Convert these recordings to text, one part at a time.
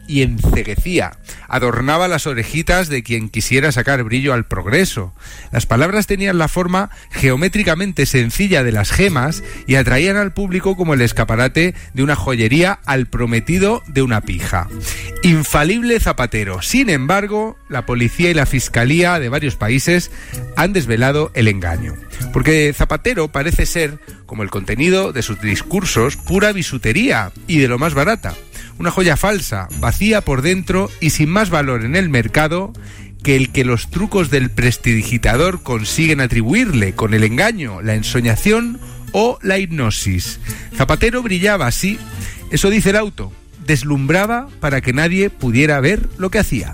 y enceguecía. Adornaba las orejitas de quien quisiera sacar brillo al progreso. Las palabras tenían la forma geométricamente sencilla de las gemas y atraían al público como el escaparate de una joyería al prometido de una pija. Infalible Zapatero. Sin embargo, la policía y la fiscalía de varios países han desvelado el engaño. Porque Zapatero parece ser, como el contenido de sus discursos, pura bisutería y de lo más barata. Una joya falsa, vacía por dentro y sin más valor en el mercado que el que los trucos del prestidigitador consiguen atribuirle con el engaño, la ensoñación o la hipnosis. Zapatero brillaba así, eso dice el auto, deslumbraba para que nadie pudiera ver lo que hacía.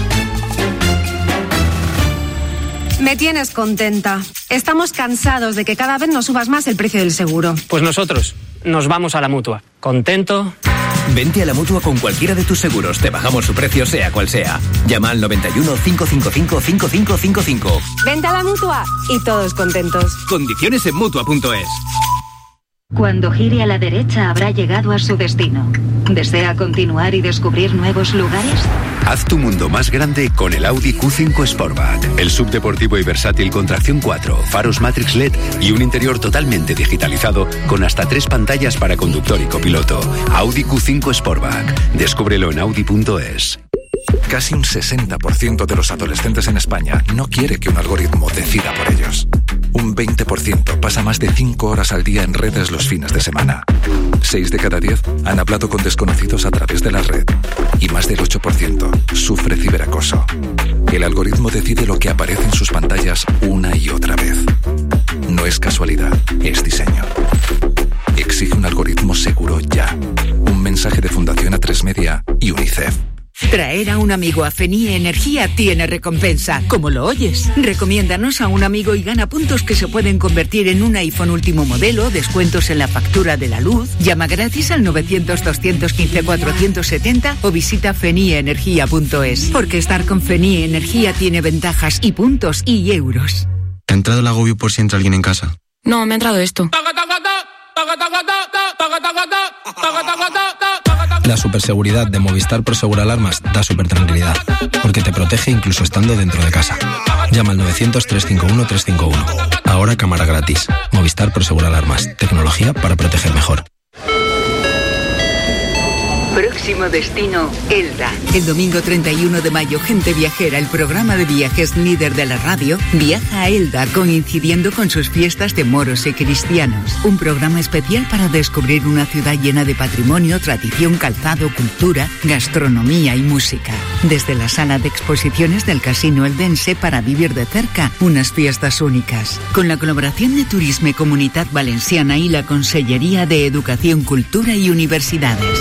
Me tienes contenta. Estamos cansados de que cada vez nos subas más el precio del seguro. Pues nosotros nos vamos a la Mutua. ¿Contento? Vente a la Mutua con cualquiera de tus seguros. Te bajamos su precio sea cual sea. Llama al 91 555 5555. Vente a la Mutua y todos contentos. Condiciones en Mutua.es. Cuando gire a la derecha habrá llegado a su destino. ¿Desea continuar y descubrir nuevos lugares? Haz tu mundo más grande con el Audi Q5 Sportback. El subdeportivo y versátil con tracción 4, faros Matrix LED y un interior totalmente digitalizado con hasta 3 pantallas para conductor y copiloto. Audi Q5 Sportback. Descúbrelo en Audi.es. Casi un 60% de los adolescentes en España no quiere que un algoritmo decida por ellos. Un 20% pasa más de 5 horas al día en redes los fines de semana. 6 de cada 10 han hablado con desconocidos a través de la red. Y más del 8% sufre ciberacoso. El algoritmo decide lo que aparece en sus pantallas una y otra vez. No es casualidad, es diseño. Exige un algoritmo seguro ya. Un mensaje de Fundación A3 Media y UNICEF. Traer a un amigo a FENIE Energía tiene recompensa, como lo oyes. Recomiéndanos a un amigo y gana puntos que se pueden convertir en un iPhone último modelo, descuentos en la factura de la luz. Llama gratis al 900-215-470 o visita fenieenergia.es. Porque estar con FENIE Energía tiene ventajas y puntos y euros. ¿Te ha entrado el agobio por si entra alguien en casa? No, me ha entrado esto. La superseguridad de Movistar Prosegur Alarmas da supertranquilidad, porque te protege incluso estando dentro de casa. Llama al 900-351-351. Ahora cámara gratis. Movistar Prosegur Alarmas. Tecnología para proteger mejor. Próximo destino, Elda. El domingo 31 de mayo, Gente Viajera, el programa de viajes líder de la radio, viaja a Elda coincidiendo con sus fiestas de moros y cristianos. Un programa especial para descubrir una ciudad llena de patrimonio, tradición, calzado, cultura, gastronomía y música. Desde la sala de exposiciones del Casino Eldense para vivir de cerca unas fiestas únicas. Con la colaboración de Turisme Comunitat Valenciana y la Consellería de Educación, Cultura y Universidades.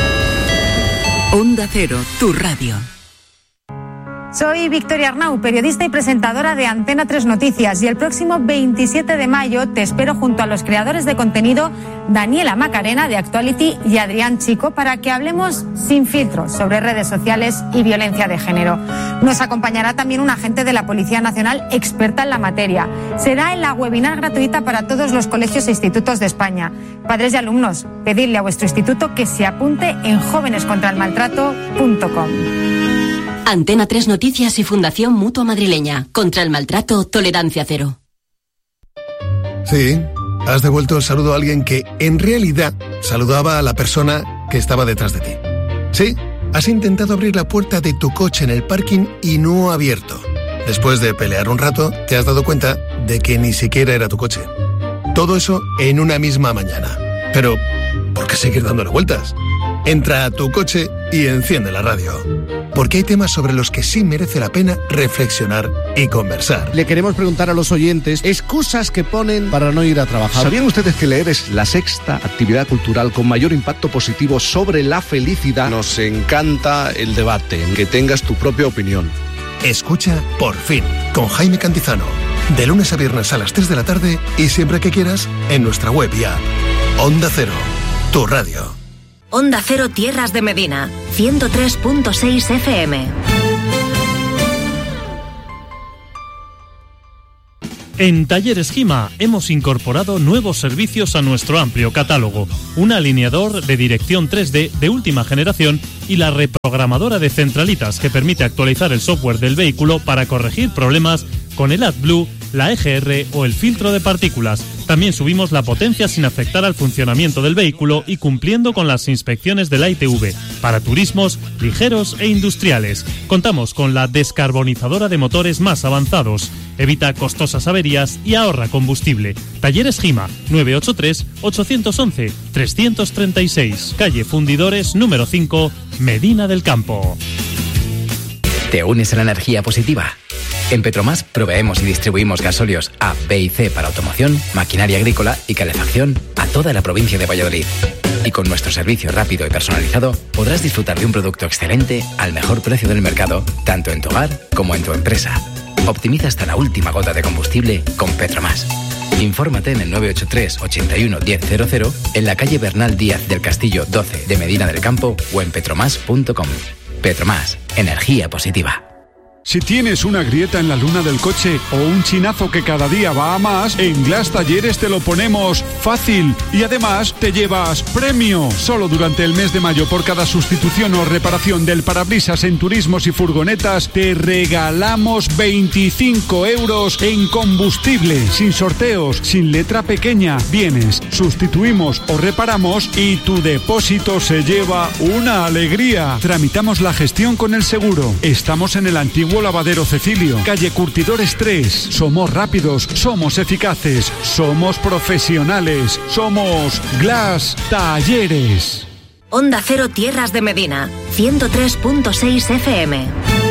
Onda Cero, tu radio. Soy Victoria Arnau, periodista y presentadora de Antena 3 Noticias, y el próximo 27 de mayo te espero junto a los creadores de contenido Daniela Macarena de Actuality y Adrián Chico para que hablemos sin filtros sobre redes sociales y violencia de género. Nos acompañará también un agente de la Policía Nacional experta en la materia. Será en la webinar gratuita para todos los colegios e institutos de España. Padres y alumnos, pedidle a vuestro instituto que se apunte en jovenescontraelmaltrato.com. Antena 3 Noticias y Fundación Mutua Madrileña. Contra el maltrato, tolerancia cero. Sí, has devuelto el saludo a alguien que, en realidad, saludaba a la persona que estaba detrás de ti. Sí, has intentado abrir la puerta de tu coche en el parking y no ha abierto. Después de pelear un rato, te has dado cuenta de que ni siquiera era tu coche. Todo eso en una misma mañana. Pero, ¿por qué seguir dándole vueltas? Entra a tu coche y enciende la radio. Porque hay temas sobre los que sí merece la pena reflexionar y conversar. Le queremos preguntar a los oyentes excusas que ponen para no ir a trabajar. ¿Sabían ustedes que leer es la sexta actividad cultural con mayor impacto positivo sobre la felicidad? Nos encanta el debate, que tengas tu propia opinión. Escucha Por Fin, con Jaime Cantizano. De lunes a viernes a las 3 de la tarde y siempre que quieras en nuestra web y app. Onda Cero, tu radio. Onda Cero Tierras de Medina, 103.6 FM. En Talleres Gima hemos incorporado nuevos servicios a nuestro amplio catálogo. Un alineador de dirección 3D de última generación y la reprogramadora de centralitas que permite actualizar el software del vehículo para corregir problemas con el AdBlue, la EGR o el filtro de partículas. También subimos la potencia sin afectar al funcionamiento del vehículo y cumpliendo con las inspecciones de la ITV para turismos ligeros e industriales. Contamos con la descarbonizadora de motores más avanzados. Evita costosas averías y ahorra combustible. Talleres Gima, 983-811-336, calle Fundidores número 5, Medina del Campo. ¿Te unes a la energía positiva? En Petromás proveemos y distribuimos gasóleos A, B y C para automoción, maquinaria agrícola y calefacción a toda la provincia de Valladolid. Y con nuestro servicio rápido y personalizado podrás disfrutar de un producto excelente al mejor precio del mercado, tanto en tu hogar como en tu empresa. Optimiza hasta la última gota de combustible con Petromás. Infórmate en el 983 81 1000 en la calle Bernal Díaz del Castillo 12 de Medina del Campo o en petromás.com. Petromás, energía positiva. Si tienes una grieta en la luna del coche o un chinazo que cada día va a más, en Glass Talleres te lo ponemos fácil y además te llevas premio. Solo durante el mes de mayo, por cada sustitución o reparación del parabrisas en turismos y furgonetas, te regalamos 25 euros en combustible, sin sorteos, sin letra pequeña. Vienes, sustituimos o reparamos y tu depósito se lleva una alegría. Tramitamos la gestión con el seguro. Estamos en el antiguo Lavadero Cecilio, calle Curtidores 3. Somos rápidos, somos eficaces, somos profesionales, somos Glass Talleres. Onda Cero Tierras de Medina, 103.6 FM.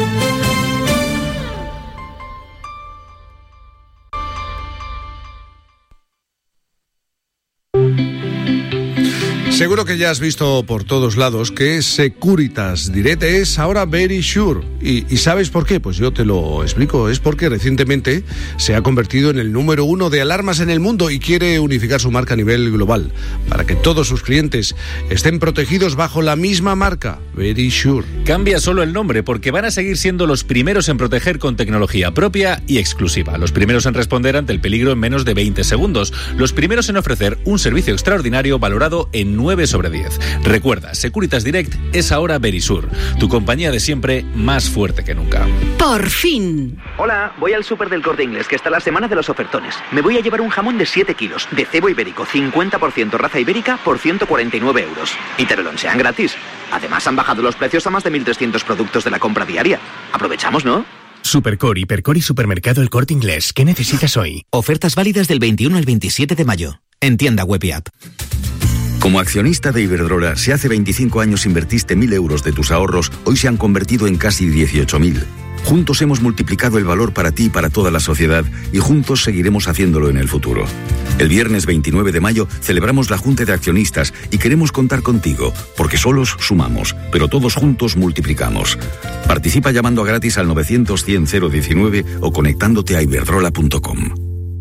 Seguro que ya has visto por todos lados que Securitas Direct es ahora Verisure. ¿Y sabes por qué? Pues yo te lo explico. Es porque recientemente se ha convertido en el número 1 de alarmas en el mundo y quiere unificar su marca a nivel global para que todos sus clientes estén protegidos bajo la misma marca, Verisure. Cambia solo el nombre porque van a seguir siendo los primeros en proteger con tecnología propia y exclusiva. Los primeros en responder ante el peligro en menos de 20 segundos. Los primeros en ofrecer un servicio extraordinario valorado en 9/10. Recuerda, Securitas Direct es ahora Verisure, tu compañía de siempre más fuerte que nunca. ¡Por fin! Hola, voy al súper del Corte Inglés, que está la semana de los ofertones. Me voy a llevar un jamón de 7 kilos, de cebo ibérico, 50% raza ibérica, por 149 euros. Y te lo lonchean gratis. Además, han bajado los precios a más de 1.300 productos de la compra diaria. Aprovechamos, ¿no? Supercor, Hipercor y Supermercado El Corte Inglés. ¿Qué necesitas hoy? Ofertas válidas del 21 al 27 de mayo. En tienda web y app. Como accionista de Iberdrola, si hace 25 años invertiste 1.000 euros de tus ahorros, hoy se han convertido en casi 18.000. Juntos hemos multiplicado el valor para ti y para toda la sociedad y juntos seguiremos haciéndolo en el futuro. El viernes 29 de mayo celebramos la Junta de Accionistas y queremos contar contigo, porque solos sumamos, pero todos juntos multiplicamos. Participa llamando a gratis al 900-100-019 o conectándote a iberdrola.com.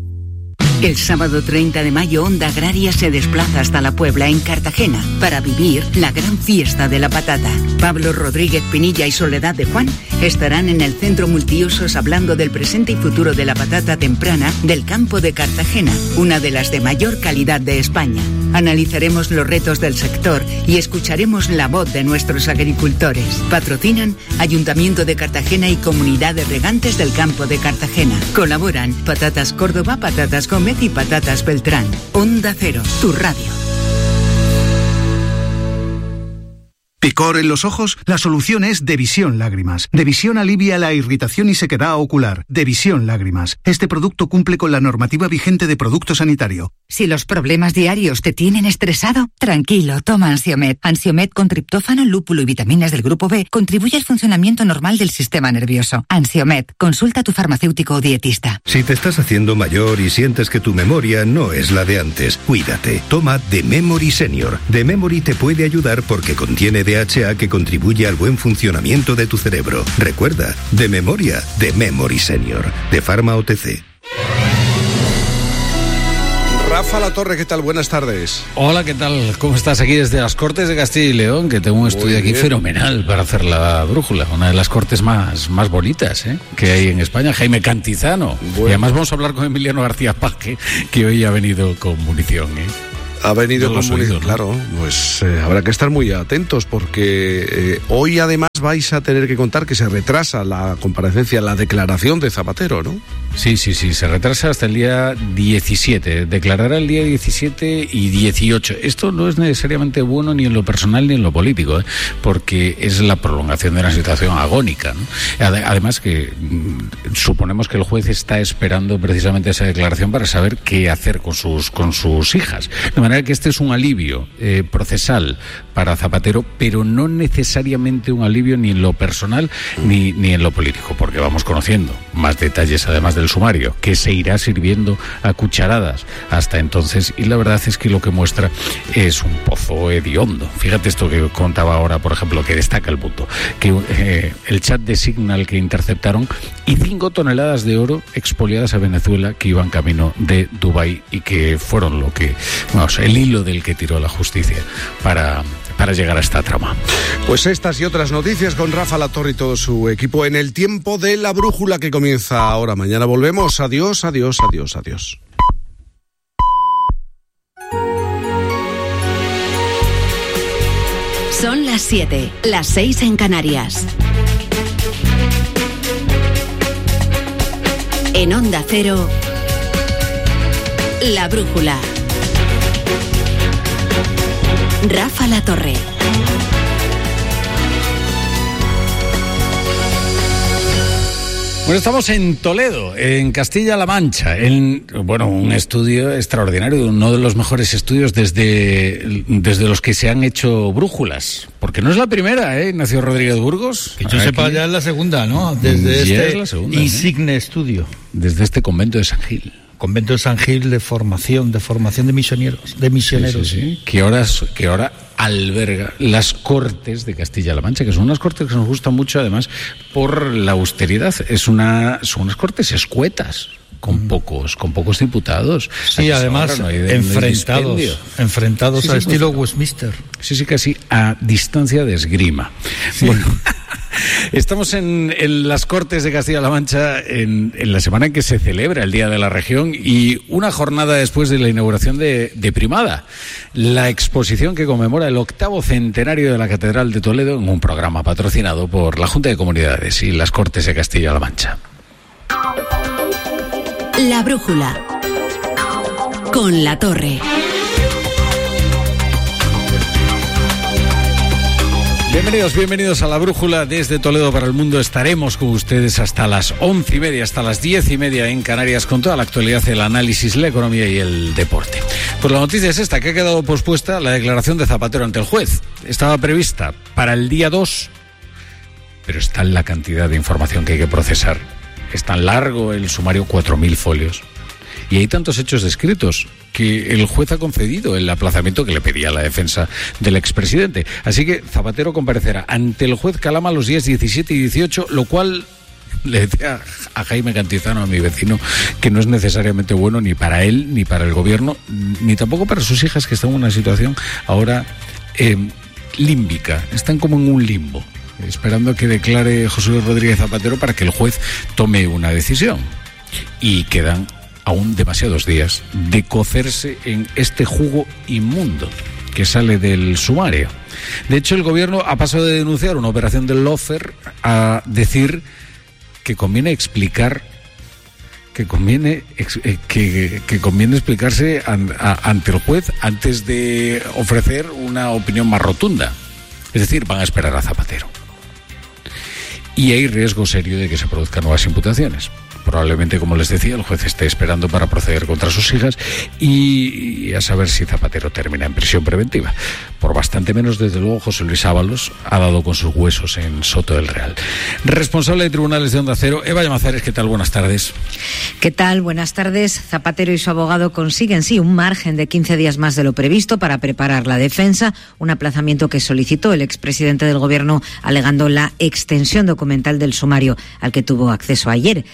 El sábado 30 de mayo, Onda Agraria se desplaza hasta la Puebla, en Cartagena, para vivir la gran fiesta de la patata. Pablo Rodríguez Pinilla y Soledad de Juan estarán en el Centro Multiusos hablando del presente y futuro de la patata temprana del campo de Cartagena, una de las de mayor calidad de España. Analizaremos los retos del sector y escucharemos la voz de nuestros agricultores. Patrocinan Ayuntamiento de Cartagena y Comunidad de Regantes del Campo de Cartagena. Colaboran Patatas Córdoba, Patatas Gómez y Patatas Beltrán. Onda Cero, tu radio. ¿Picor en los ojos? La solución es Devisión Lágrimas. Devisión alivia la irritación y sequedad ocular. Devisión Lágrimas. Este producto cumple con la normativa vigente de producto sanitario. Si los problemas diarios te tienen estresado, tranquilo, toma Ansiomed. Ansiomed con triptófano, lúpulo y vitaminas del grupo B contribuye al funcionamiento normal del sistema nervioso. Ansiomed, consulta a tu farmacéutico o dietista. Si te estás haciendo mayor y sientes que tu memoria no es la de antes, cuídate. Toma The Memory Senior. The Memory te puede ayudar porque contiene DHA que contribuye al buen funcionamiento de tu cerebro. Recuerda, de memoria, The Memory Senior, de Pharma OTC. Rafa Latorre, ¿qué tal? Buenas tardes. Hola, ¿qué tal? ¿Cómo estás? Aquí desde las Cortes de Castilla y León, que tengo un estudio aquí fenomenal para hacer la brújula, una de las cortes más bonitas que hay en España, Jaime Cantizano. Bueno. Y además vamos a hablar con Emiliano García Paz, que hoy ha venido con munición. Ha venido con munición, claro. Pues habrá que estar muy atentos porque hoy además vais a tener que contar que se retrasa la comparecencia, la declaración de Zapatero, ¿no? Sí, se retrasa hasta el día 17. Declarará el día 17 y 18. Esto no es necesariamente bueno ni en lo personal ni en lo político, porque es la prolongación de una situación agónica, ¿no? Además que suponemos que el juez está esperando precisamente esa declaración para saber qué hacer con sus hijas. De manera que este es un alivio procesal para Zapatero, pero no necesariamente un alivio ni en lo personal ni en lo político, porque vamos conociendo más detalles además del sumario, que se irá sirviendo a cucharadas hasta entonces, y la verdad es que lo que muestra es un pozo hediondo. Fíjate esto que contaba ahora, por ejemplo, que destaca el punto, que el chat de Signal que interceptaron y 5 toneladas de oro expoliadas a Venezuela que iban camino de Dubái y que fueron el hilo del que tiró la justicia para llegar a esta trama. Pues estas y otras noticias con Rafa Latorre y todo su equipo en el tiempo de la brújula que comienza ahora. Mañana volvemos. Adiós, adiós, adiós, adiós. Son las 7, las 6 en Canarias. En Onda Cero, La Brújula. Rafa Latorre. Bueno, estamos en Toledo, en Castilla-La Mancha, un estudio extraordinario, uno de los mejores estudios desde los que se han hecho brújulas, porque no es la primera, Ignacio Rodríguez Burgos. Que yo sepa, ya es la segunda, ¿no? Desde este insigne estudio. Desde este convento de San Gil. Convento de San Gil de formación de misioneros. Sí. Que ahora alberga las Cortes de Castilla-La Mancha, que son unas Cortes que nos gustan mucho, además, por la austeridad. Son unas Cortes escuetas, con pocos diputados. Sí, además, enfrentados al estilo Westminster. Sí, casi a distancia de esgrima. Sí. Bueno. Estamos en las Cortes de Castilla-La Mancha en la semana en que se celebra el Día de la Región y una jornada después de la inauguración de Primada, la exposición que conmemora el 8º centenario de la Catedral de Toledo en un programa patrocinado por la Junta de Comunidades y las Cortes de Castilla-La Mancha. La Brújula con Latorre. Bienvenidos a La Brújula desde Toledo para el mundo. Estaremos con ustedes hasta las 11:30, hasta las 10:30 en Canarias con toda la actualidad, el análisis, la economía y el deporte. Pues la noticia es esta, que ha quedado pospuesta la declaración de Zapatero ante el juez. Estaba prevista para el día 2, pero está en la cantidad de información que hay que procesar. Es tan largo el sumario, 4.000 folios. Y hay tantos hechos descritos que el juez ha concedido el aplazamiento que le pedía la defensa del expresidente. Así que Zapatero comparecerá ante el juez Calama los días 17 y 18, lo cual le decía a Jaime Cantizano, a mi vecino, que no es necesariamente bueno ni para él, ni para el gobierno, ni tampoco para sus hijas, que están en una situación ahora límbica. Están como en un limbo, esperando que declare José Luis Rodríguez Zapatero para que el juez tome una decisión. Y quedan aún demasiados días de cocerse en este jugo inmundo que sale del sumario. De hecho, el gobierno ha pasado de denunciar una operación del lawfare a decir que conviene explicarse ante el juez antes de ofrecer una opinión más rotunda. Es decir, van a esperar a Zapatero. Y hay riesgo serio de que se produzcan nuevas imputaciones. Probablemente, como les decía, el juez esté esperando para proceder contra sus hijas y a saber si Zapatero termina en prisión preventiva. Por bastante menos, desde luego, José Luis Ábalos ha dado con sus huesos en Soto del Real. Responsable de tribunales de Onda Cero, Eva Llamazares, ¿qué tal? Buenas tardes. ¿Qué tal? Buenas tardes. Zapatero y su abogado consiguen, sí, un margen de 15 días más de lo previsto para preparar la defensa, un aplazamiento que solicitó el expresidente del Gobierno alegando la extensión documental del sumario al que tuvo acceso ayer. La defensa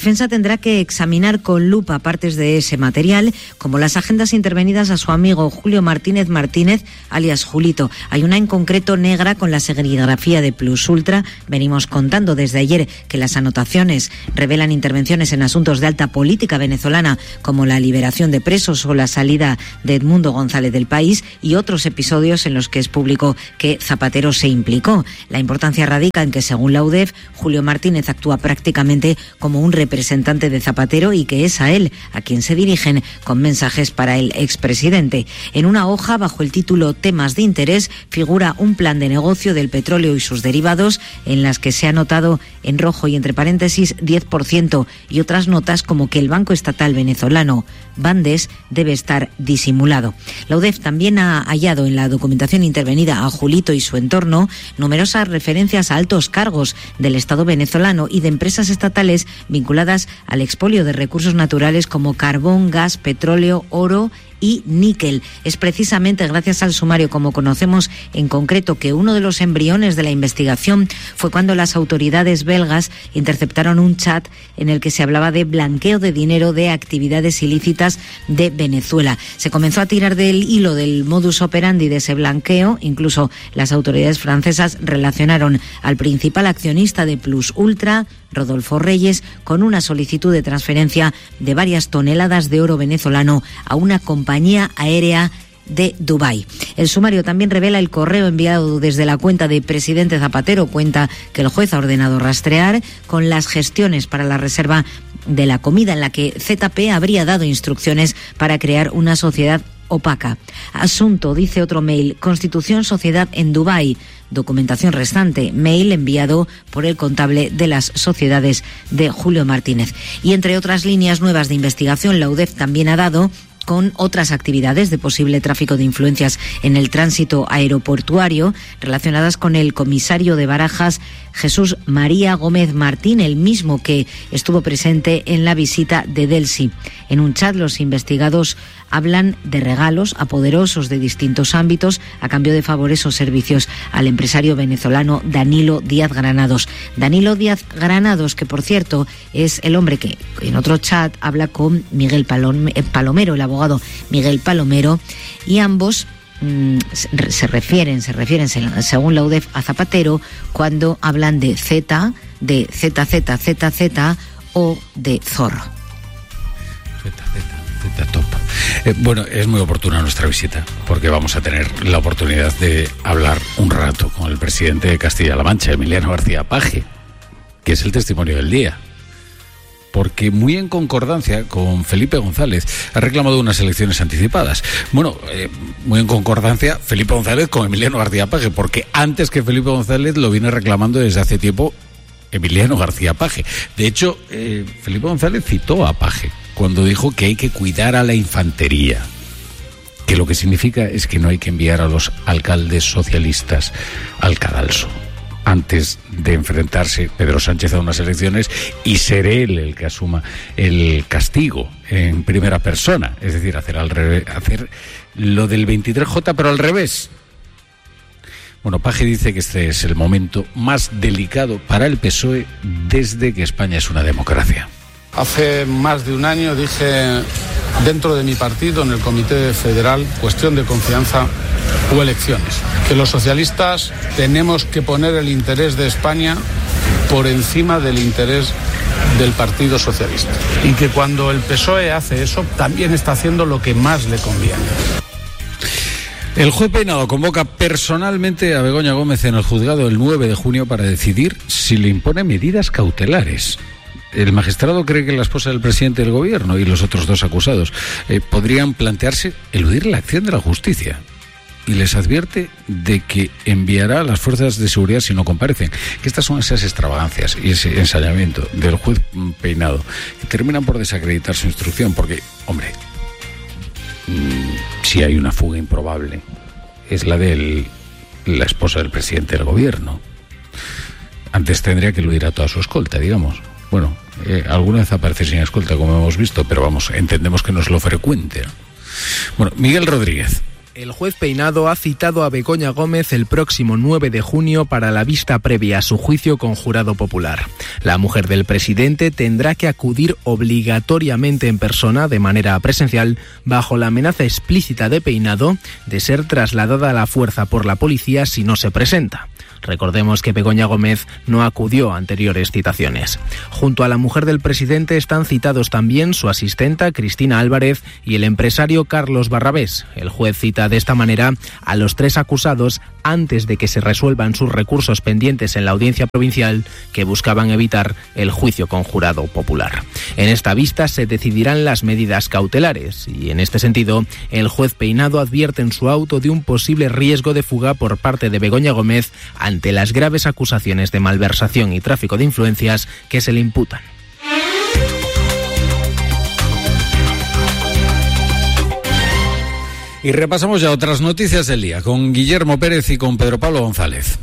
defensa tendrá que examinar con lupa partes de ese material, como las agendas intervenidas a su amigo Julio Martínez Martínez, alias Julito. Hay una en concreto negra con la serigrafía de Plus Ultra. Venimos contando desde ayer que las anotaciones revelan intervenciones en asuntos de alta política venezolana, como la liberación de presos o la salida de Edmundo González del país, y otros episodios en los que es público que Zapatero se implicó. La importancia radica en que, según la UDEF, Julio Martínez actúa prácticamente como un representante de Zapatero y que es a él a quien se dirigen con mensajes para el expresidente. En una hoja bajo el título Temas de interés figura un plan de negocio del petróleo y sus derivados, en las que se ha anotado en rojo y entre paréntesis 10%, y otras notas como que el Banco Estatal venezolano Bandes debe estar disimulado. La UDEF también ha hallado en la documentación intervenida a Julito y su entorno numerosas referencias a altos cargos del Estado venezolano y de empresas estatales vinculadas al expolio de recursos naturales como carbón, gas, petróleo, oro y níquel. Es precisamente gracias al sumario, como conocemos en concreto, que uno de los embriones de la investigación fue cuando las autoridades belgas interceptaron un chat en el que se hablaba de blanqueo de dinero de actividades ilícitas de Venezuela. Se comenzó a tirar del hilo del modus operandi de ese blanqueo. Incluso las autoridades francesas relacionaron al principal accionista de Plus Ultra, Rodolfo Reyes, con una solicitud de transferencia de varias toneladas de oro venezolano a una compañía aérea de Dubái. El sumario también revela el correo enviado desde la cuenta de Presidente Zapatero, cuenta que el juez ha ordenado rastrear, con las gestiones para la reserva de la comida, en la que ZP habría dado instrucciones para crear una sociedad opaca. Asunto, dice otro mail, constitución sociedad en Dubái. Documentación restante, mail enviado por el contable de las sociedades de Julio Martínez. Y entre otras líneas nuevas de investigación, la UDEF también ha dado con otras actividades de posible tráfico de influencias en el tránsito aeroportuario relacionadas con el comisario de Barajas, Jesús María Gómez Martín, el mismo que estuvo presente en la visita de Delsi. En un chat, los investigados hablan de regalos a poderosos de distintos ámbitos a cambio de favores o servicios al empresario venezolano Danilo Díaz Granados. Danilo Díaz Granados, que por cierto es el hombre que en otro chat habla con Miguel Palomero, el abogado Miguel Palomero, y ambos se refieren, según la UDEF, a Zapatero cuando hablan de Z, de ZZZZ o de Zorro. Top. Bueno, es muy oportuna nuestra visita, porque vamos a tener la oportunidad de hablar un rato con el presidente de Castilla-La Mancha, Emiliano García Paje, que es el testimonio del día. Porque muy en concordancia con Felipe González ha reclamado unas elecciones anticipadas. Bueno, muy en concordancia Felipe González con Emiliano García Paje, porque antes que Felipe González lo viene reclamando desde hace tiempo Emiliano García Paje. De hecho, Felipe González citó a Paje cuando dijo que hay que cuidar a la infantería, que lo que significa es que no hay que enviar a los alcaldes socialistas al cadalso antes de enfrentarse Pedro Sánchez a unas elecciones y ser él el que asuma el castigo en primera persona, es decir, hacer lo del 23J pero al revés. Bueno, Paje dice que este es el momento más delicado para el PSOE desde que España es una democracia. Hace más de un año dije dentro de mi partido, en el Comité Federal, cuestión de confianza o elecciones, que los socialistas tenemos que poner el interés de España por encima del interés del Partido Socialista. Y que cuando el PSOE hace eso, también está haciendo lo que más le conviene. El juez Peinado convoca personalmente a Begoña Gómez en el juzgado el 9 de junio para decidir si le impone medidas cautelares. El magistrado cree que la esposa del presidente del gobierno y los otros dos acusados podrían plantearse eludir la acción de la justicia. Y les advierte de que enviará a las fuerzas de seguridad si no comparecen. Que estas son esas extravagancias y ese ensañamiento del juez Peinado que terminan por desacreditar su instrucción. Porque, hombre, si hay una fuga improbable, es la de la esposa del presidente del gobierno. Antes tendría que eludir a toda su escolta, digamos. Bueno, alguna vez aparece sin escolta, como hemos visto, pero vamos, entendemos que no es lo frecuente. Bueno, Miguel Rodríguez, El juez Peinado ha citado a Begoña Gómez el próximo 9 de junio para la vista previa a su juicio con jurado popular. La mujer del presidente tendrá que acudir obligatoriamente en persona, de manera presencial, bajo la amenaza explícita de Peinado de ser trasladada a la fuerza por la policía si no se presenta. Recordemos que Begoña Gómez no acudió a anteriores citaciones. Junto a la mujer del presidente están citados también su asistenta Cristina Álvarez y el empresario Carlos Barrabés. El juez cita de esta manera a los 3 acusados antes de que se resuelvan sus recursos pendientes en la audiencia provincial que buscaban evitar el juicio con jurado popular. En esta vista se decidirán las medidas cautelares y, en este sentido, el juez Peinado advierte en su auto de un posible riesgo de fuga por parte de Begoña Gómez ante las graves acusaciones de malversación y tráfico de influencias que se le imputan. Y repasamos ya otras noticias del día con Guillermo Pérez y con Pedro Pablo González.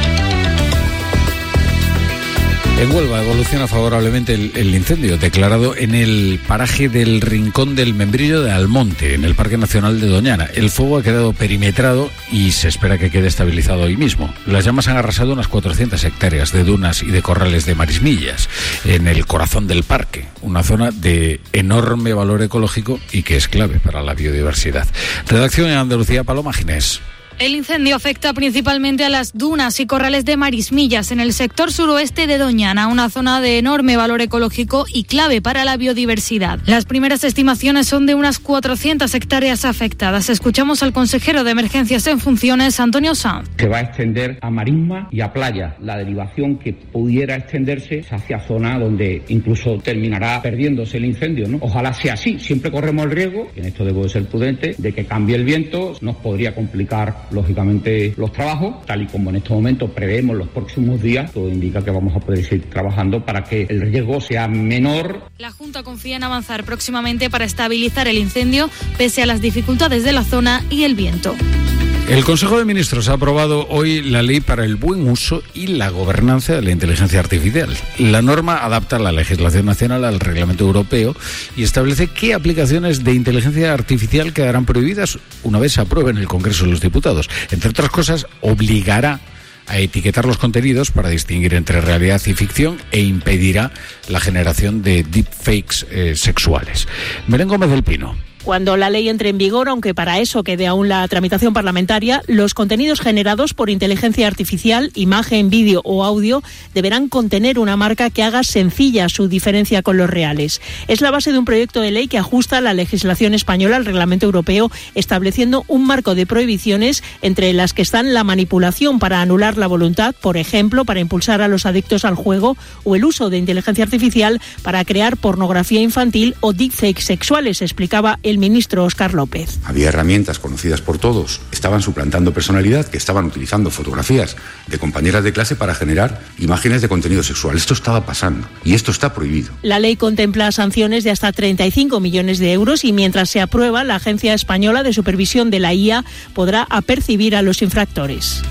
En Huelva evoluciona favorablemente el incendio declarado en el paraje del Rincón del Membrillo de Almonte, en el Parque Nacional de Doñana. El fuego ha quedado perimetrado y se espera que quede estabilizado hoy mismo. Las llamas han arrasado unas 400 hectáreas de dunas y de corrales de marismillas en el corazón del parque, una zona de enorme valor ecológico y que es clave para la biodiversidad. Redacción en Andalucía, Paloma Ginés. El incendio afecta principalmente a las dunas y corrales de marismillas en el sector suroeste de Doñana, una zona de enorme valor ecológico y clave para la biodiversidad. Las primeras estimaciones son de unas 400 hectáreas afectadas. Escuchamos al consejero de Emergencias en funciones, Antonio Sanz. Se va a extender a marisma y a playa. La derivación que pudiera extenderse hacia zona donde incluso terminará perdiéndose el incendio, ¿no? Ojalá sea así. Siempre corremos el riesgo, y en esto debo de ser prudente, de que cambie el viento. Nos podría complicar lógicamente los trabajos, tal y como en estos momentos preveemos los próximos días. Todo indica que vamos a poder seguir trabajando para que el riesgo sea menor. La Junta confía en avanzar próximamente para estabilizar el incendio, pese a las dificultades de la zona y el viento. El Consejo de Ministros ha aprobado hoy la ley para el buen uso y la gobernanza de la inteligencia artificial. La norma adapta la legislación nacional al reglamento europeo y establece qué aplicaciones de inteligencia artificial quedarán prohibidas una vez se apruebe en el Congreso de los Diputados. Entre otras cosas, obligará a etiquetar los contenidos para distinguir entre realidad y ficción e impedirá la generación de deepfakes sexuales. Belén Gómez del Pino. Cuando la ley entre en vigor, aunque para eso quede aún la tramitación parlamentaria, los contenidos generados por inteligencia artificial, imagen, vídeo o audio, deberán contener una marca que haga sencilla su diferencia con los reales. Es la base de un proyecto de ley que ajusta la legislación española al reglamento europeo, estableciendo un marco de prohibiciones entre las que están la manipulación para anular la voluntad, por ejemplo, para impulsar a los adictos al juego, o el uso de inteligencia artificial para crear pornografía infantil o deepfakes sexuales, explicaba el ministro Óscar López. Había herramientas conocidas por todos, estaban suplantando personalidad, que estaban utilizando fotografías de compañeras de clase para generar imágenes de contenido sexual. Esto estaba pasando y esto está prohibido. La ley contempla sanciones de hasta 35 millones de euros y mientras se aprueba, la Agencia Española de Supervisión de la IA podrá apercibir a los infractores.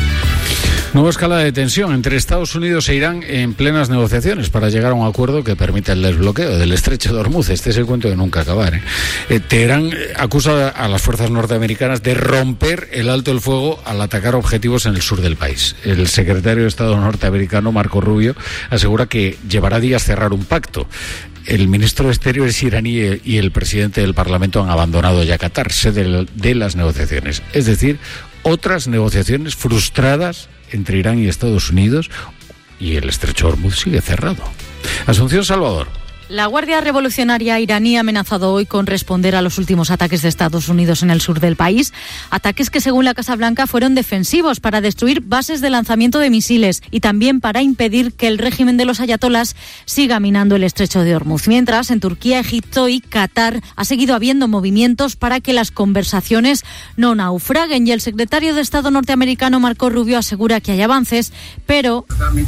Nueva escala de tensión entre Estados Unidos e Irán en plenas negociaciones para llegar a un acuerdo que permita el desbloqueo del estrecho de Hormuz. Este es el cuento de nunca acabar. Teherán acusa a las fuerzas norteamericanas de romper el alto el fuego al atacar objetivos en el sur del país. El secretario de Estado norteamericano, Marco Rubio, asegura que llevará días cerrar un pacto. El ministro de Exteriores iraní y el presidente del Parlamento han abandonado ya Qatar, sede de las negociaciones. Es decir, otras negociaciones frustradas entre Irán y Estados Unidos, y el estrecho de Hormuz sigue cerrado. Asunción Salvador. La Guardia Revolucionaria iraní ha amenazado hoy con responder a los últimos ataques de Estados Unidos en el sur del país. Ataques que, según la Casa Blanca, fueron defensivos para destruir bases de lanzamiento de misiles y también para impedir que el régimen de los ayatolás siga minando el estrecho de Hormuz. Mientras, en Turquía, Egipto y Qatar ha seguido habiendo movimientos para que las conversaciones no naufraguen. Y el secretario de Estado norteamericano, Marco Rubio, asegura que hay avances, pero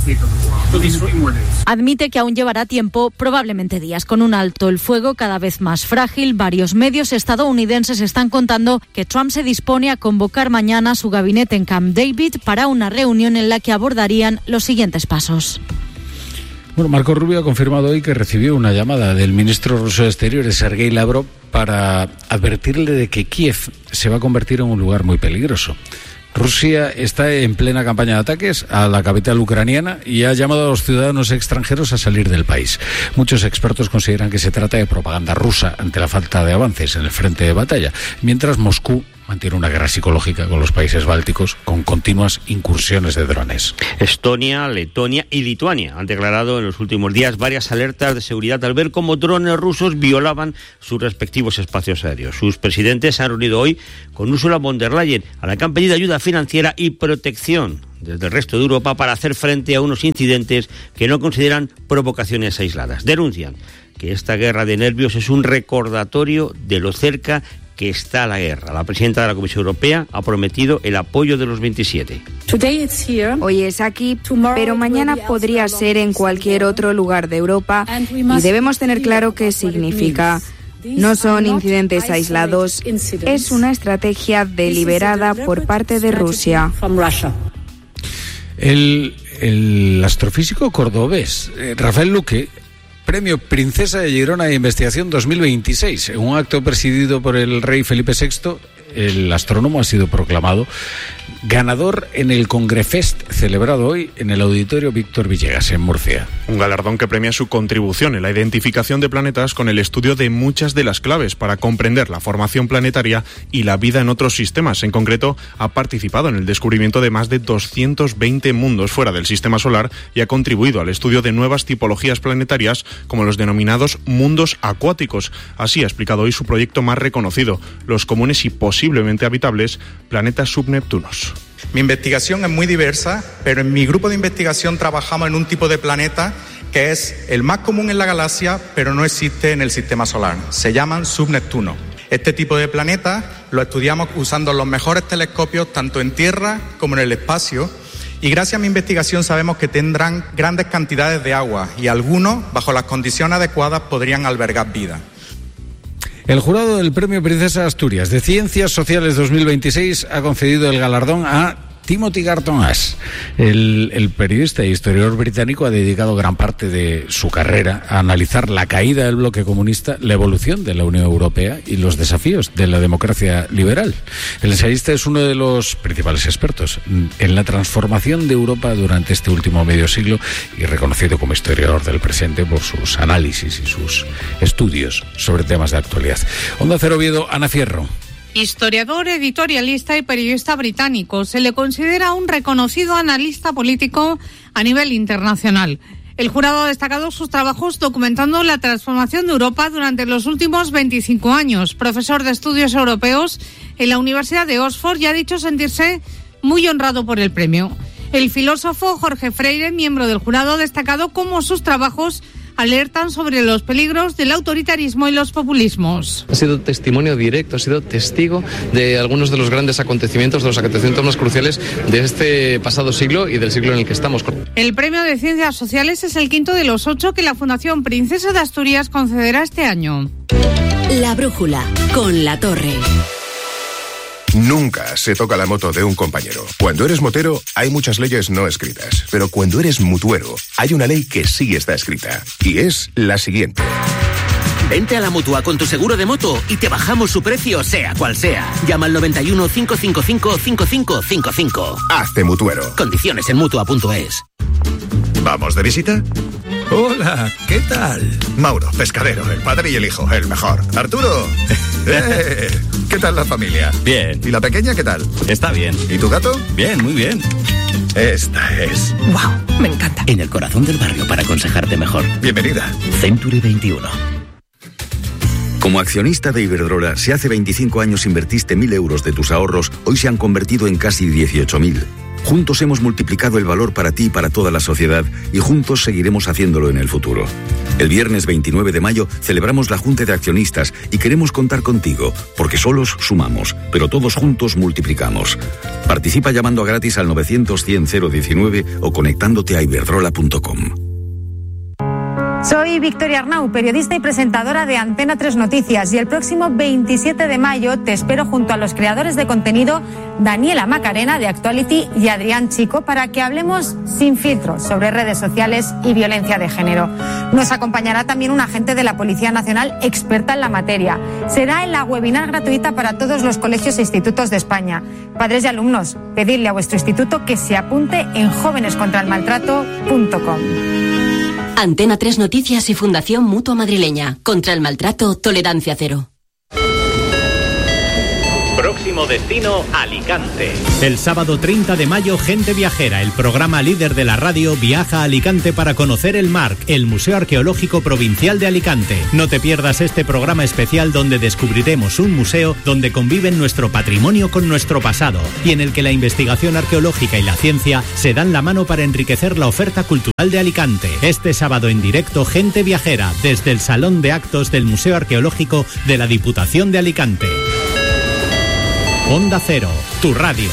admite que aún llevará tiempo, probablemente días. Con un alto el fuego cada vez más frágil, varios medios estadounidenses están contando que Trump se dispone a convocar mañana su gabinete en Camp David para una reunión en la que abordarían los siguientes pasos. Bueno, Marco Rubio ha confirmado hoy que recibió una llamada del ministro ruso de Exteriores, Sergei Lavrov, para advertirle de que Kiev se va a convertir en un lugar muy peligroso. Rusia está en plena campaña de ataques a la capital ucraniana y ha llamado a los ciudadanos extranjeros a salir del país. Muchos expertos consideran que se trata de propaganda rusa ante la falta de avances en el frente de batalla, mientras Moscú mantiene una guerra psicológica con los países bálticos con continuas incursiones de drones. Estonia, Letonia y Lituania han declarado en los últimos días varias alertas de seguridad al ver cómo drones rusos violaban sus respectivos espacios aéreos. Sus presidentes se han reunido hoy con Ursula von der Leyen, a la que han pedido ayuda financiera y protección desde el resto de Europa para hacer frente a unos incidentes que no consideran provocaciones aisladas. Denuncian que esta guerra de nervios es un recordatorio de lo cerca que está la guerra. La presidenta de la Comisión Europea ha prometido el apoyo de los 27. Hoy es aquí, pero mañana podría ser en cualquier otro lugar de Europa y debemos tener claro qué significa. No son incidentes aislados, es una estrategia deliberada por parte de Rusia. El astrofísico cordobés Rafael Luque, Premio Princesa de Girona de Investigación 2026. En un acto presidido por el rey Felipe VI, el astrónomo ha sido proclamado ganador en el Congrefest celebrado hoy en el Auditorio Víctor Villegas, en Murcia. Un galardón que premia su contribución en la identificación de planetas con el estudio de muchas de las claves para comprender la formación planetaria y la vida en otros sistemas. En concreto, ha participado en el descubrimiento de más de 220 mundos fuera del sistema solar y ha contribuido al estudio de nuevas tipologías planetarias como los denominados mundos acuáticos. Así ha explicado hoy su proyecto más reconocido, los comunes y posiblemente habitables planetas subneptunos. Mi investigación es muy diversa, pero en mi grupo de investigación trabajamos en un tipo de planeta que es el más común en la galaxia, pero no existe en el sistema solar. Se llaman subneptunos. Este tipo de planetas lo estudiamos usando los mejores telescopios tanto en Tierra como en el espacio, y gracias a mi investigación sabemos que tendrán grandes cantidades de agua y algunos, bajo las condiciones adecuadas, podrían albergar vida. El jurado del Premio Princesa Asturias de Ciencias Sociales 2026 ha concedido el galardón a Timothy Garton Ash. El periodista e historiador británico ha dedicado gran parte de su carrera a analizar la caída del bloque comunista, la evolución de la Unión Europea y los desafíos de la democracia liberal. El ensayista es uno de los principales expertos en la transformación de Europa durante este último medio siglo y reconocido como historiador del presente por sus análisis y sus estudios sobre temas de actualidad. Onda Cero Oviedo, Ana Fierro. Historiador, editorialista y periodista británico, se le considera un reconocido analista político a nivel internacional. El jurado ha destacado sus trabajos documentando la transformación de Europa durante los últimos 25 años. Profesor de estudios europeos en la Universidad de Oxford, y ha dicho sentirse muy honrado por el premio. El filósofo Jorge Freire, miembro del jurado, ha destacado cómo sus trabajos alertan sobre los peligros del autoritarismo y los populismos. Ha sido testimonio directo, ha sido testigo de algunos de los grandes acontecimientos, de los acontecimientos más cruciales de este pasado siglo y del siglo en el que estamos. El Premio de Ciencias Sociales es el quinto de los 8 que la Fundación Princesa de Asturias concederá este año. La Brújula, con La Torre. Nunca se toca la moto de un compañero. Cuando eres motero, hay muchas leyes no escritas. Pero cuando eres mutuero, hay una ley que sí está escrita. Y es la siguiente. Vente a la Mutua con tu seguro de moto y te bajamos su precio, sea cual sea. Llama al 91 555 5555. Hazte mutuero. Condiciones en Mutua.es. ¿Vamos de visita? Hola, ¿qué tal? Mauro, pescadero, el padre y el hijo, el mejor. Arturo. ¿Qué tal la familia? Bien. ¿Y la pequeña qué tal? Está bien. ¿Y tu gato? Bien, muy bien. Esta es. ¡Wow! Me encanta. En el corazón del barrio para aconsejarte mejor. Bienvenida. Century 21. Como accionista de Iberdrola, si hace 25 años invertiste 1.000 euros de tus ahorros, hoy se han convertido en casi 18.000. Juntos hemos multiplicado el valor para ti y para toda la sociedad y juntos seguiremos haciéndolo en el futuro. El viernes 29 de mayo celebramos la Junta de Accionistas y queremos contar contigo, porque solos sumamos, pero todos juntos multiplicamos. Participa llamando gratis al 900 100 019 o conectándote a iberdrola.com. Soy Victoria Arnau, periodista y presentadora de Antena 3 Noticias, y el próximo 27 de mayo te espero junto a los creadores de contenido Daniela Macarena de Actuality y Adrián Chico para que hablemos sin filtros sobre redes sociales y violencia de género. Nos acompañará también un agente de la Policía Nacional experta en la materia. Será en la webinar gratuita para todos los colegios e institutos de España. Padres y alumnos, pedidle a vuestro instituto que se apunte en jovenescontralmaltrato.com. Antena 3 Noticias y Fundación Mutua Madrileña. Contra el maltrato, tolerancia cero. Próximo destino, Alicante. El sábado 30 de mayo, Gente Viajera, el programa líder de la radio, viaja a Alicante para conocer el MARC, el Museo Arqueológico Provincial de Alicante. No te pierdas este programa especial donde descubriremos un museo donde conviven nuestro patrimonio con nuestro pasado y en el que la investigación arqueológica y la ciencia se dan la mano para enriquecer la oferta cultural de Alicante. Este sábado en directo, Gente Viajera, desde el Salón de Actos del Museo Arqueológico de la Diputación de Alicante. Onda Cero, tu radio.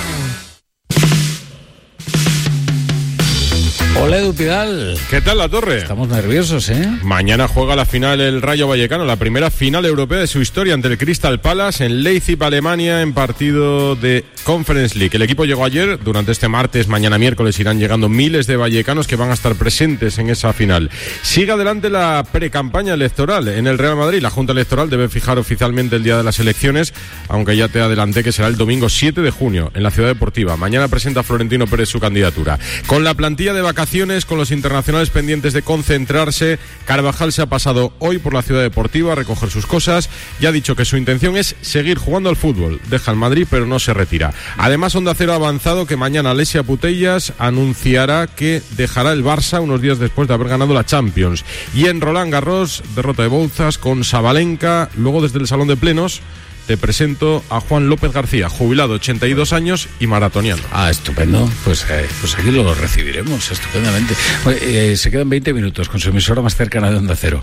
Hola, Edu Pidal. ¿Qué tal, La Torre? Estamos nerviosos, ¿eh? Mañana juega la final el Rayo Vallecano, la primera final europea de su historia ante el Crystal Palace en Leipzig, Alemania, en partido de Conference League. El equipo llegó ayer, durante este martes, mañana miércoles irán llegando miles de vallecanos que van a estar presentes en esa final. Sigue adelante la precampaña electoral en el Real Madrid. La Junta Electoral debe fijar oficialmente el día de las elecciones, aunque ya te adelanté que será el domingo 7 de junio en la Ciudad Deportiva. Mañana presenta Florentino Pérez su candidatura. Con la plantilla de vacaciones, con los internacionales pendientes de concentrarse, Carvajal se ha pasado hoy por la Ciudad Deportiva a recoger sus cosas y ha dicho que su intención es seguir jugando al fútbol. Deja el Madrid pero no se retira. Además, Onda Cero ha avanzado que mañana Alessia Putellas anunciará que dejará el Barça unos días después de haber ganado la Champions. Y en Roland Garros, derrota de Bouzas con Sabalenka. Luego, desde el Salón de Plenos, te presento a Juan López García, jubilado, 82 años y maratoniano. Ah, estupendo. Pues aquí lo recibiremos estupendamente. Se quedan 20 minutos con su emisora más cercana de Onda Cero.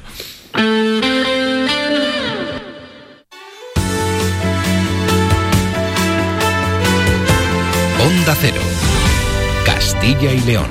Onda Cero, Castilla y León.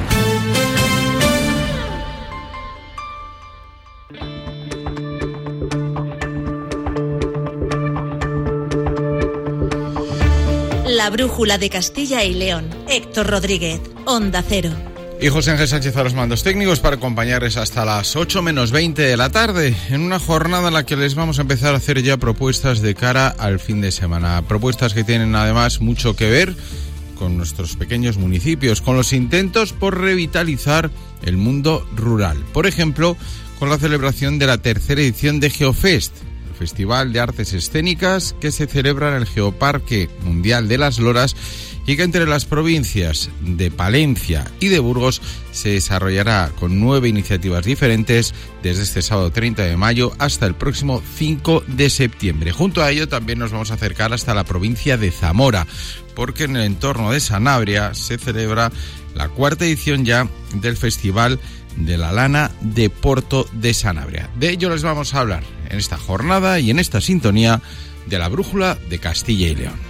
La brújula de Castilla y León. Héctor Rodríguez, Onda Cero. Y José Ángel Sánchez a los mandos técnicos para acompañarles hasta las 8 menos 20 de la tarde, en una jornada en la que les vamos a empezar a hacer ya propuestas de cara al fin de semana. Propuestas que tienen además mucho que ver con nuestros pequeños municipios, con los intentos por revitalizar el mundo rural. Por ejemplo, con la celebración de la tercera edición de Geofest, Festival de Artes Escénicas que se celebra en el Geoparque Mundial de las Loras y que entre las provincias de Palencia y de Burgos se desarrollará con 9 iniciativas diferentes desde este sábado 30 de mayo hasta el próximo 5 de septiembre. Junto a ello también nos vamos a acercar hasta la provincia de Zamora, porque en el entorno de Sanabria se celebra la cuarta edición ya del Festival de la Lana de Porto de Sanabria. De ello les vamos a hablar en esta jornada y en esta sintonía de la brújula de Castilla y León.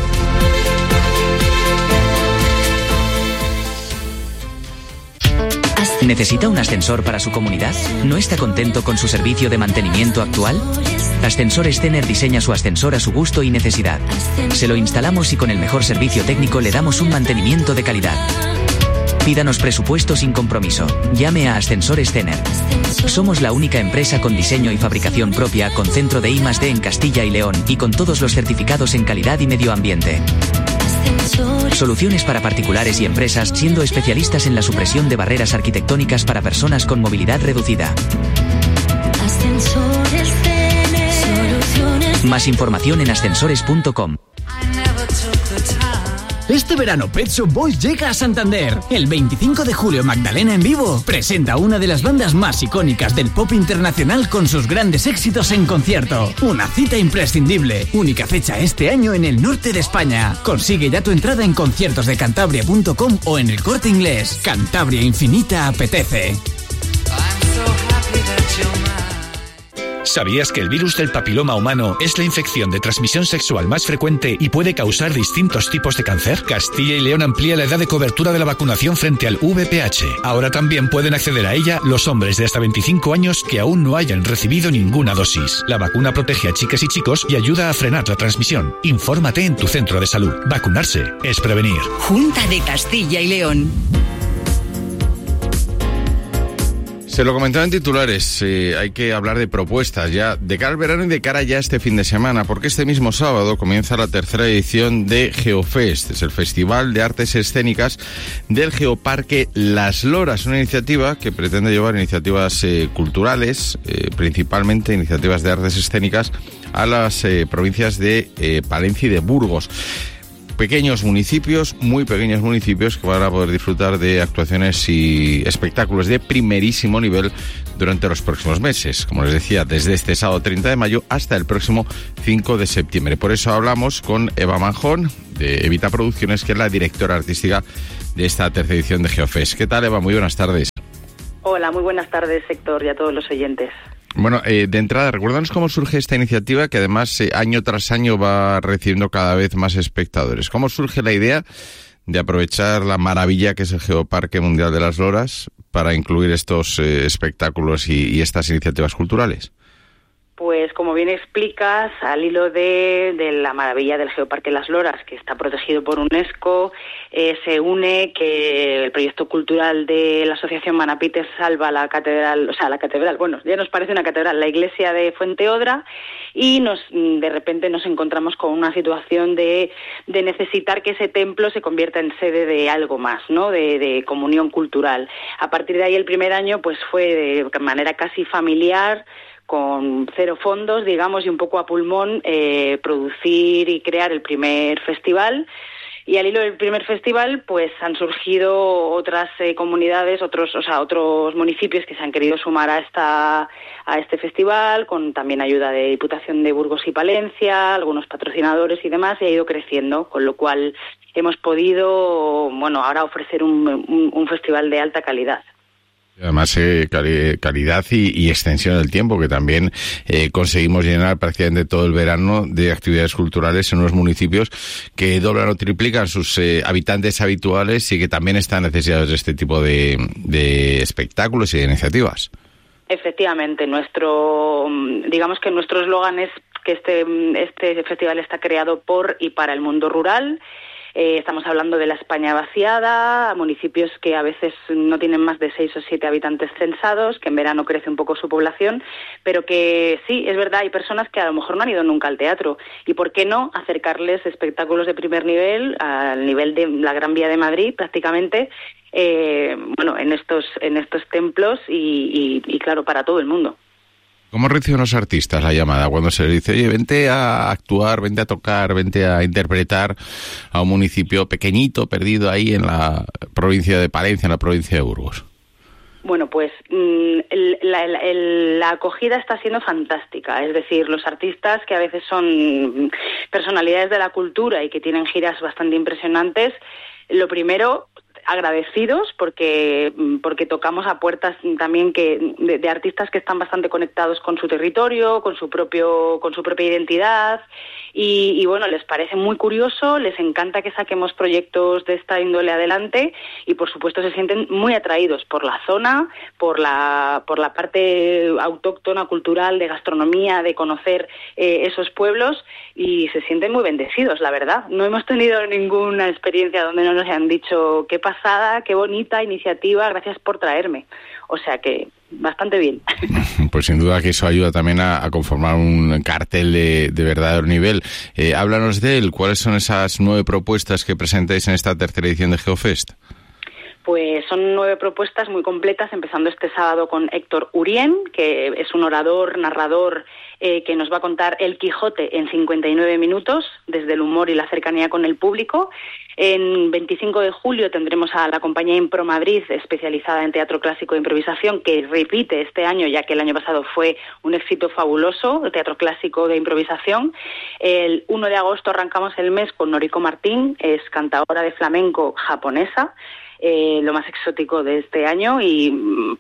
¿Necesita un ascensor para su comunidad? ¿No está contento con su servicio de mantenimiento actual? Ascensores Stener diseña su ascensor a su gusto y necesidad. Se lo instalamos y con el mejor servicio técnico le damos un mantenimiento de calidad. Pídanos presupuesto sin compromiso. Llame a Ascensores Stener. Somos la única empresa con diseño y fabricación propia, con centro de I+D en Castilla y León y con todos los certificados en calidad y medio ambiente. Soluciones para particulares y empresas, siendo especialistas en la supresión de barreras arquitectónicas para personas con movilidad reducida. Más información en ascensores.com. Este verano Pet Shop Boys llega a Santander. El 25 de julio Magdalena en vivo presenta una de las bandas más icónicas del pop internacional con sus grandes éxitos en concierto. Una cita imprescindible. Única fecha este año en el norte de España. Consigue ya tu entrada en conciertosdecantabria.com o en el Corte Inglés. Cantabria Infinita apetece. ¿Sabías que el virus del papiloma humano es la infección de transmisión sexual más frecuente y puede causar distintos tipos de cáncer? Castilla y León amplía la edad de cobertura de la vacunación frente al VPH. Ahora también pueden acceder a ella los hombres de hasta 25 años que aún no hayan recibido ninguna dosis. La vacuna protege a chicas y chicos y ayuda a frenar la transmisión. Infórmate en tu centro de salud. Vacunarse es prevenir. Junta de Castilla y León. Se lo comentaba en titulares, hay que hablar de propuestas ya de cara al verano y de cara ya a este fin de semana, porque este mismo sábado comienza la tercera edición de Geofest, es el Festival de Artes Escénicas del Geoparque Las Loras, una iniciativa que pretende llevar iniciativas culturales, principalmente iniciativas de artes escénicas, a las provincias de Palencia y de Burgos. Pequeños municipios, muy pequeños municipios que van a poder disfrutar de actuaciones y espectáculos de primerísimo nivel durante los próximos meses. Como les decía, desde este sábado 30 de mayo hasta el próximo 5 de septiembre. Por eso hablamos con Eva Manjón, de Evita Producciones, que es la directora artística de esta tercera edición de Geofest. ¿Qué tal, Eva? Muy buenas tardes. Hola, muy buenas tardes, Héctor, y a todos los oyentes. Bueno, de entrada, recuérdanos cómo surge esta iniciativa que además año tras año va recibiendo cada vez más espectadores. ¿Cómo surge la idea de aprovechar la maravilla que es el Geoparque Mundial de las Loras para incluir estos espectáculos y estas iniciativas culturales? Pues como bien explicas, al hilo de la maravilla del Geoparque Las Loras, que está protegido por UNESCO, se une que el proyecto cultural de la Asociación Manapite salva la catedral, bueno, ya nos parece una catedral, la iglesia de Fuenteodra, y de repente nos encontramos con una situación de necesitar que ese templo se convierta en sede de algo más, ¿no? De comunión cultural. A partir de ahí el primer año pues fue de manera casi familiar, con cero fondos, digamos, y un poco a pulmón, producir y crear el primer festival. Y al hilo del primer festival, pues han surgido otras comunidades, otros municipios que se han querido sumar a este festival, con también ayuda de Diputación de Burgos y Palencia, algunos patrocinadores y demás, y ha ido creciendo, con lo cual hemos podido, ahora ofrecer un festival de alta calidad. Además, calidad y extensión del tiempo, que también conseguimos llenar prácticamente todo el verano de actividades culturales en unos municipios que doblan o triplican sus habitantes habituales y que también están necesitados de este tipo de espectáculos y de iniciativas. Efectivamente, digamos que nuestro eslogan es que este festival está creado por y para el mundo rural. Estamos hablando de la España vaciada, municipios que a veces no tienen más de 6 o 7 habitantes censados, que en verano crece un poco su población, pero que sí, es verdad, hay personas que a lo mejor no han ido nunca al teatro. ¿Y por qué no acercarles espectáculos de primer nivel, al nivel de la Gran Vía de Madrid prácticamente, en estos templos y claro, para todo el mundo? ¿Cómo reciben los artistas la llamada cuando se les dice, oye, vente a actuar, vente a tocar, vente a interpretar a un municipio pequeñito, perdido ahí en la provincia de Palencia, en la provincia de Burgos? Bueno, pues la acogida está siendo fantástica. Es decir, los artistas, que a veces son personalidades de la cultura y que tienen giras bastante impresionantes, lo primero, agradecidos porque tocamos a puertas también de artistas que están bastante conectados con su territorio, con su propia identidad y les parece muy curioso, les encanta que saquemos proyectos de esta índole adelante y por supuesto se sienten muy atraídos por la zona, por la parte autóctona, cultural, de gastronomía, de conocer esos pueblos y se sienten muy bendecidos, la verdad. No hemos tenido ninguna experiencia donde no nos hayan dicho qué pasada, qué bonita iniciativa, gracias por traerme. O sea que bastante bien. Pues sin duda que eso ayuda también a conformar un cartel de verdadero nivel. Háblanos de él. ¿Cuáles son esas 9 propuestas que presentáis en esta tercera edición de Geofest? Pues son 9 propuestas muy completas, empezando este sábado con Héctor Urien, que es un orador, narrador, que nos va a contar El Quijote en 59 minutos, desde el humor y la cercanía con el público. En 25 de julio tendremos a la compañía Impro Madrid, especializada en teatro clásico e improvisación, que repite este año, ya que el año pasado fue un éxito fabuloso, el teatro clásico de improvisación. El 1 de agosto arrancamos el mes con Noriko Martín, es cantadora de flamenco japonesa, lo más exótico de este año y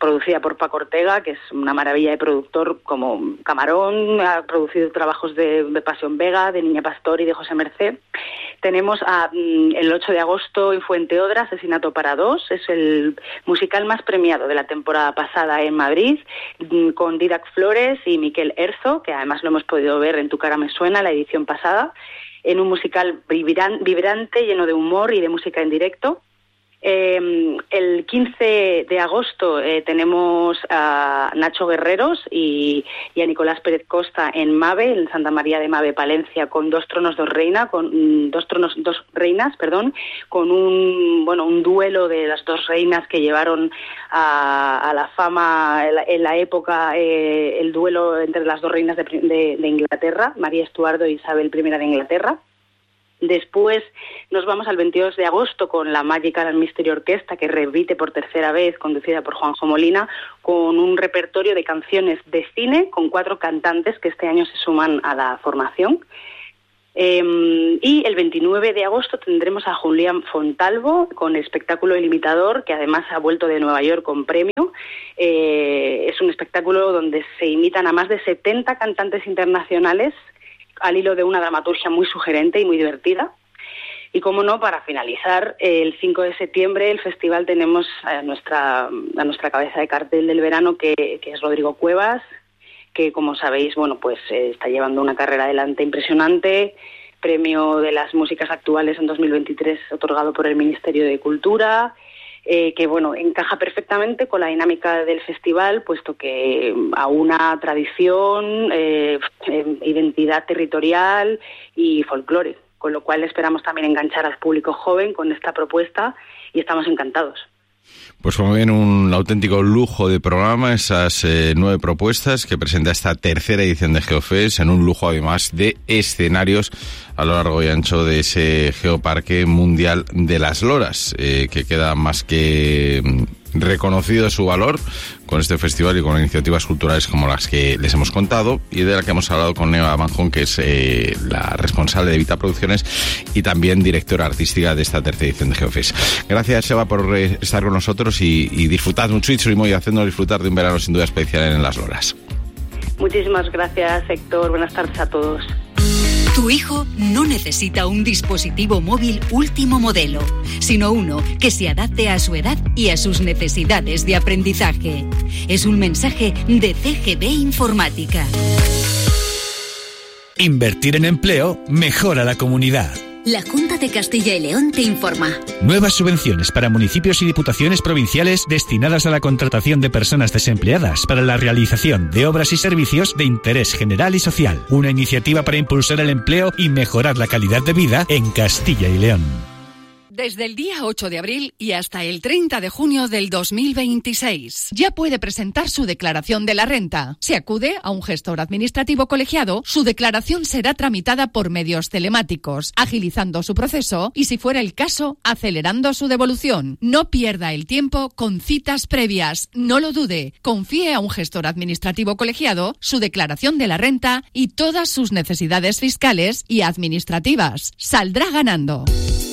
producida por Paco Ortega, que es una maravilla de productor como Camarón, ha producido trabajos de Pasión Vega, de Niña Pastor y de José Mercé. Tenemos el 8 de agosto en Fuenteodra, Asesinato para dos, es el musical más premiado de la temporada pasada en Madrid, con Didac Flores y Miquel Erzo, que además lo hemos podido ver en Tu cara me suena, la edición pasada, en un musical vibrante, lleno de humor y de música en directo. El 15 de agosto tenemos a Nacho Guerreros y a Nicolás Pérez Costa en Mave, en Santa María de Mave, Palencia, con Dos reinas, con un duelo de las dos reinas que llevaron a la fama en la época, el duelo entre las dos reinas de Inglaterra, María Estuardo y Isabel I de Inglaterra. Después nos vamos al 22 de agosto con la Magical Mystery Orquesta, que repite por tercera vez, conducida por Juanjo Molina, con un repertorio de canciones de cine con 4 cantantes que este año se suman a la formación. Y el 29 de agosto tendremos a Julián Fontalvo con el espectáculo El Imitador, que además ha vuelto de Nueva York con premio. Es un espectáculo donde se imitan a más de 70 cantantes internacionales al hilo de una dramaturgia muy sugerente y muy divertida. Y como no, para finalizar, el 5 de septiembre el festival tenemos a nuestra cabeza de cartel del verano, que es Rodrigo Cuevas, que como sabéis, está llevando una carrera adelante impresionante, premio de las músicas actuales en 2023 otorgado por el Ministerio de Cultura, que encaja perfectamente con la dinámica del festival, puesto que aúna tradición, identidad territorial y folclore, con lo cual esperamos también enganchar al público joven con esta propuesta y estamos encantados. Pues como ven, un auténtico lujo de programa, esas 9 propuestas que presenta esta tercera edición de GeoFest, en un lujo además de escenarios a lo largo y ancho de ese Geoparque Mundial de las Loras, que queda más que reconocido su valor con este festival y con iniciativas culturales como las que les hemos contado y de la que hemos hablado con Eva Manjón, que es la responsable de Vita Producciones y también directora artística de esta tercera edición de GeoFest. Gracias, Eva, por estar con nosotros y disfrutad muchísimo y hacernos disfrutar de un verano sin duda especial en las Loras. Muchísimas gracias, Héctor. Buenas tardes a todos. Tu hijo no necesita un dispositivo móvil último modelo, sino uno que se adapte a su edad y a sus necesidades de aprendizaje. Es un mensaje de CGB Informática. Invertir en empleo mejora la comunidad. La Junta de Castilla y León te informa. Nuevas subvenciones para municipios y diputaciones provinciales destinadas a la contratación de personas desempleadas para la realización de obras y servicios de interés general y social. Una iniciativa para impulsar el empleo y mejorar la calidad de vida en Castilla y León. Desde el día 8 de abril y hasta el 30 de junio del 2026. Ya puede presentar su declaración de la renta. Si acude a un gestor administrativo colegiado, su declaración será tramitada por medios telemáticos, agilizando su proceso y, si fuera el caso, acelerando su devolución. No pierda el tiempo con citas previas. No lo dude. Confíe a un gestor administrativo colegiado su declaración de la renta y todas sus necesidades fiscales y administrativas. Saldrá ganando.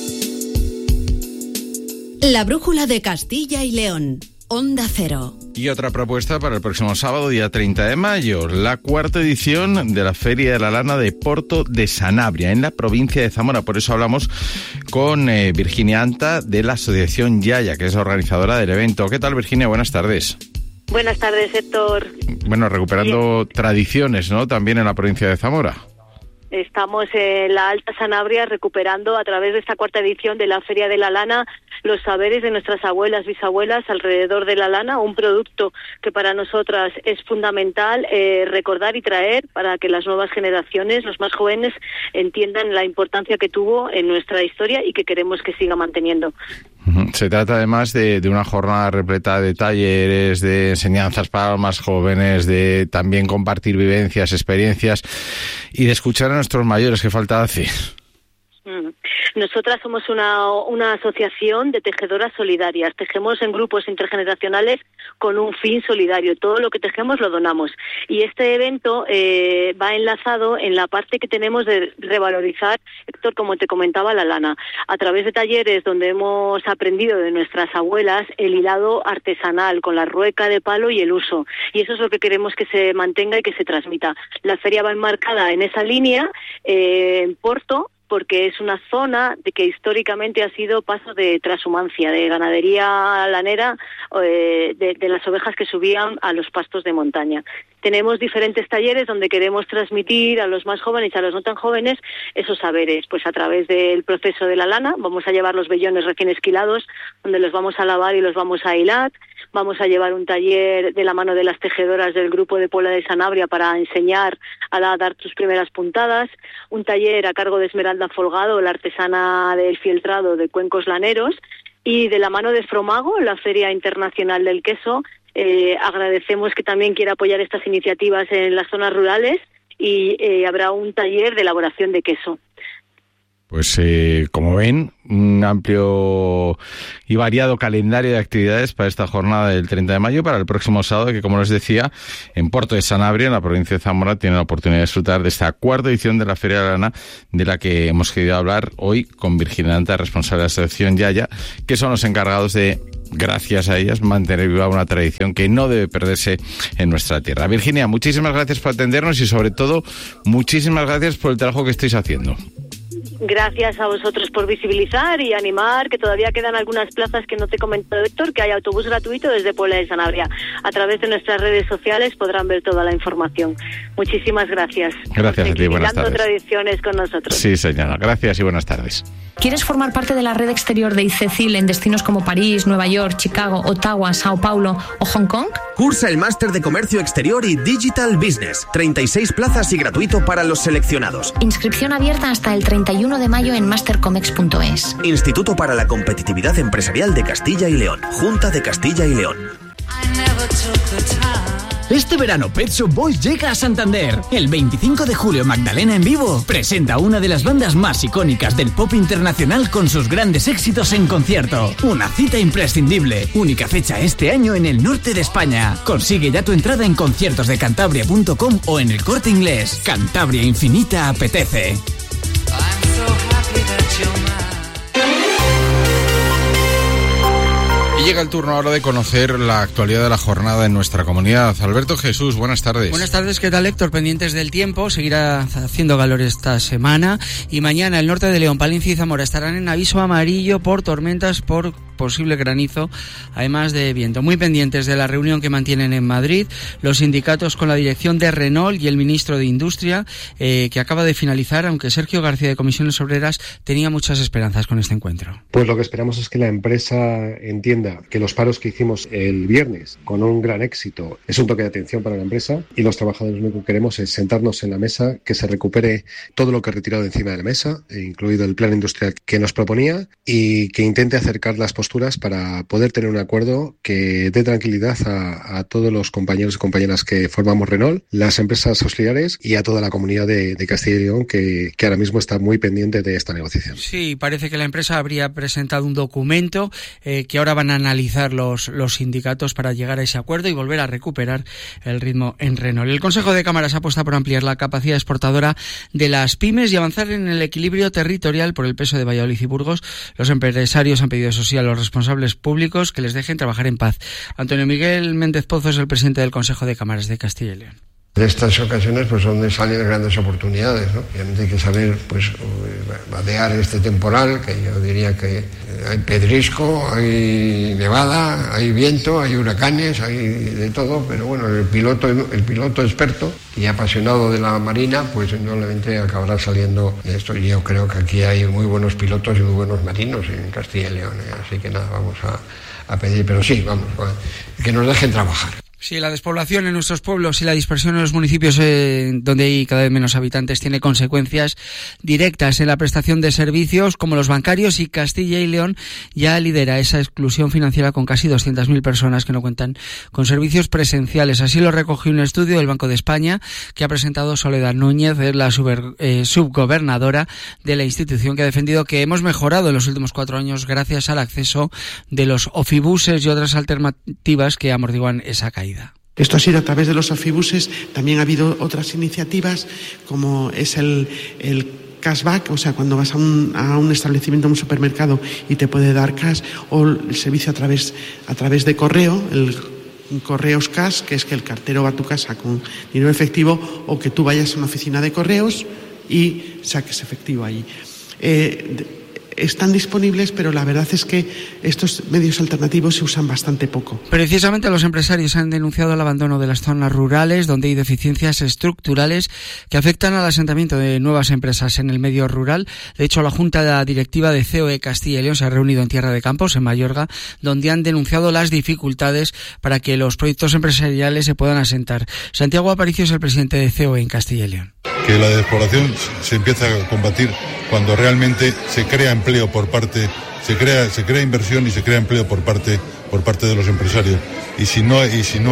La Brújula de Castilla y León. Onda Cero. Y otra propuesta para el próximo sábado, día 30 de mayo, la 4ª edición de la Feria de la Lana de Porto de Sanabria, en la provincia de Zamora. Por eso hablamos con Virginia Anta, de la Asociación Yaya, que es la organizadora del evento. ¿Qué tal, Virginia? Buenas tardes. Buenas tardes, Héctor. Bueno, recuperando tradiciones, ¿no?, también en la provincia de Zamora. Estamos en la Alta Sanabria recuperando a través de esta 4ª edición de la Feria de la Lana los saberes de nuestras abuelas, bisabuelas alrededor de la lana, un producto que para nosotras es fundamental recordar y traer para que las nuevas generaciones, los más jóvenes, entiendan la importancia que tuvo en nuestra historia y que queremos que siga manteniendo. Se trata además de una jornada repleta de talleres, de enseñanzas para los más jóvenes, de también compartir vivencias, experiencias y de escuchar a nuestros mayores, que falta hace. Nosotras somos una asociación de tejedoras solidarias. Tejemos en grupos intergeneracionales con un fin solidario. Todo lo que tejemos lo donamos. Y este evento va enlazado en la parte que tenemos de revalorizar, Héctor, como te comentaba, la lana. A través de talleres donde hemos aprendido de nuestras abuelas el hilado artesanal con la rueca de palo y el uso. Y eso es lo que queremos que se mantenga y que se transmita. La feria va enmarcada en esa línea, en Porto, porque es una zona de que históricamente ha sido paso de transhumancia, de ganadería lanera, de las ovejas que subían a los pastos de montaña. Tenemos diferentes talleres donde queremos transmitir a los más jóvenes y a los no tan jóvenes esos saberes, pues a través del proceso de la lana. Vamos a llevar los vellones recién esquilados, donde los vamos a lavar y los vamos a hilar. Vamos a llevar un taller de la mano de las tejedoras del grupo de Puebla de Sanabria para enseñar a dar tus primeras puntadas. Un taller a cargo de Esmeralda Folgado, la artesana del fieltrado de cuencos laneros. Y de la mano de Fromago, la Feria Internacional del Queso, agradecemos que también quiera apoyar estas iniciativas en las zonas rurales y habrá un taller de elaboración de queso. Pues como ven, un amplio y variado calendario de actividades para esta jornada del 30 de mayo, para el próximo sábado, que como les decía, en Puerto de Sanabria, en la provincia de Zamora, tienen la oportunidad de disfrutar de esta cuarta edición de la Feria de la Lana, de la que hemos querido hablar hoy con Virginia Anta, responsable de la asociación Yaya, que son los encargados de, gracias a ellas, mantener viva una tradición que no debe perderse en nuestra tierra. Virginia, muchísimas gracias por atendernos y sobre todo, muchísimas gracias por el trabajo que estáis haciendo. Gracias a vosotros por visibilizar y animar, que todavía quedan algunas plazas que no te he comentado, Héctor, que hay autobús gratuito desde Puebla de Sanabria. A través de nuestras redes sociales podrán ver toda la información. Muchísimas gracias. Gracias a ti, buenas tardes. Tradiciones con nosotros. Sí, señora. Gracias y buenas tardes. ¿Quieres formar parte de la red exterior de ICECIL en destinos como París, Nueva York, Chicago, Ottawa, Sao Paulo o Hong Kong? Cursa el Máster de Comercio Exterior y Digital Business. 36 plazas y gratuito para los seleccionados. Inscripción abierta hasta el 31 de mayo en mastercomex.es. Instituto para la Competitividad Empresarial de Castilla y León. Junta de Castilla y León. Este verano Pet Shop Boys llega a Santander. El 25 de julio Magdalena en vivo presenta una de las bandas más icónicas del pop internacional con sus grandes éxitos en concierto. Una cita imprescindible. Única fecha este año en el norte de España. Consigue ya tu entrada en conciertosdecantabria.com o en El Corte Inglés. Cantabria Infinita apetece. Y llega el turno ahora de conocer la actualidad de la jornada en nuestra comunidad. Alberto Jesús, buenas tardes. Buenas tardes, ¿qué tal, Héctor? Pendientes del tiempo, seguirá haciendo calor esta semana y mañana el norte de León, Palencia y Zamora estarán en aviso amarillo por tormentas, por posible granizo, además de viento. Muy pendientes de la reunión que mantienen en Madrid los sindicatos con la dirección de Renault y el ministro de Industria, que acaba de finalizar, aunque Sergio García de Comisiones Obreras tenía muchas esperanzas con este encuentro. Pues lo que esperamos es que la empresa entienda que los paros que hicimos el viernes con un gran éxito es un toque de atención para la empresa, y los trabajadores lo único que queremos es sentarnos en la mesa, que se recupere todo lo que he retirado de encima de la mesa, incluido el plan industrial que nos proponía, y que intente acercar las posturas para poder tener un acuerdo que dé tranquilidad a todos los compañeros y compañeras que formamos Renault, las empresas auxiliares y a toda la comunidad de Castilla y León que ahora mismo está muy pendiente de esta negociación. Sí, parece que la empresa habría presentado un documento que ahora van a analizar los sindicatos para llegar a ese acuerdo y volver a recuperar el ritmo en Renault. El Consejo de Cámaras apuesta por ampliar la capacidad exportadora de las pymes y avanzar en el equilibrio territorial por el peso de Valladolid y Burgos. Los empresarios han pedido eso sí a los responsables públicos que les dejen trabajar en paz. Antonio Miguel Méndez Pozo es el presidente del Consejo de Cámaras de Castilla y León. En estas ocasiones pues donde salen grandes oportunidades, ¿no? Obviamente hay que saber pues vadear este temporal, que yo diría que hay pedrisco, hay nevada, hay viento, hay huracanes, hay de todo, pero bueno, el piloto experto y apasionado de la marina, pues indudablemente acabará saliendo de esto. Y yo creo que aquí hay muy buenos pilotos y muy buenos marinos en Castilla y León, así que nada, vamos a pedir, pero sí, vamos, que nos dejen trabajar. Sí, la despoblación en nuestros pueblos y la dispersión en los municipios donde hay cada vez menos habitantes tiene consecuencias directas en la prestación de servicios como los bancarios, y Castilla y León ya lidera esa exclusión financiera con casi 200.000 personas que no cuentan con servicios presenciales. Así lo recogió un estudio del Banco de España que ha presentado Soledad Núñez, la subgobernadora de la institución, que ha defendido que hemos mejorado en los últimos 4 años gracias al acceso de los ofibuses y otras alternativas que amortiguan esa caída. Esto ha sido a través de los ofibuses. También ha habido otras iniciativas, como es el cashback, o sea, cuando vas a un establecimiento, a un supermercado, y te puede dar cash, o el servicio a través de correo, el Correos Cash, que es que el cartero va a tu casa con dinero efectivo, o que tú vayas a una oficina de correos y saques efectivo allí. Están disponibles, pero la verdad es que estos medios alternativos se usan bastante poco. Precisamente los empresarios han denunciado el abandono de las zonas rurales, donde hay deficiencias estructurales que afectan al asentamiento de nuevas empresas en el medio rural. De hecho, la Junta Directiva de COE Castilla y León se ha reunido en Tierra de Campos, en Mayorga, donde han denunciado las dificultades para que los proyectos empresariales se puedan asentar. Santiago Aparicio es el presidente de COE en Castilla y León. Que la despoblación se empieza a combatir cuando realmente se crea empleo se crea inversión y se crea empleo por parte de los empresarios. Y si no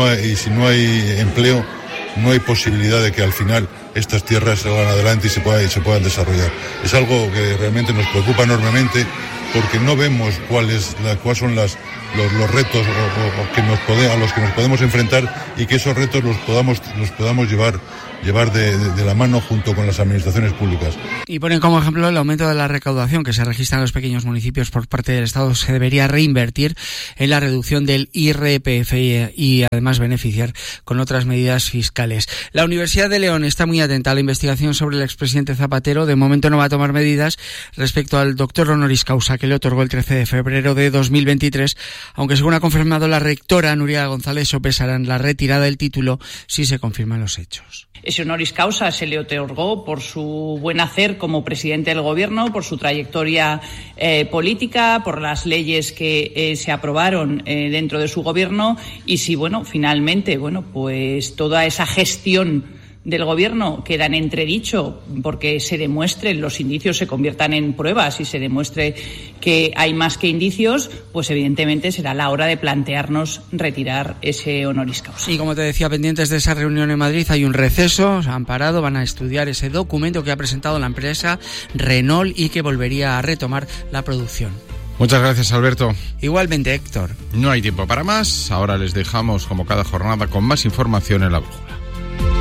hay empleo, no hay posibilidad de que al final estas tierras salgan adelante y se puedan desarrollar. Es algo que realmente nos preocupa enormemente, porque no vemos cuáles son los retos a los que nos podemos enfrentar, y que esos retos los podamos llevar de la mano junto con las administraciones públicas. Y ponen como ejemplo el aumento de la recaudación que se registra en los pequeños municipios por parte del Estado. Se debería reinvertir en la reducción del IRPF y además beneficiar con otras medidas fiscales. La Universidad de León está muy atenta a la investigación sobre el expresidente Zapatero. De momento no va a tomar medidas respecto al doctor honoris causa que le otorgó el 13 de febrero de 2023, aunque según ha confirmado la rectora Nuria González, sopesarán la retirada del título si se confirman los hechos. Ese honoris causa se le otorgó por su buen hacer como presidente del Gobierno, por su trayectoria política, por las leyes que se aprobaron dentro de su Gobierno, y si, finalmente, pues toda esa gestión del Gobierno queda en entredicho porque se demuestren, los indicios se conviertan en pruebas y se demuestre que hay más que indicios, pues evidentemente será la hora de plantearnos retirar ese honoris causa. Y como te decía, pendientes de esa reunión en Madrid, hay un receso, se han parado, van a estudiar ese documento que ha presentado la empresa Renault y que volvería a retomar la producción. Muchas gracias, Alberto. Igualmente, Héctor. No hay tiempo para más. Ahora les dejamos, como cada jornada, con más información en La Brújula.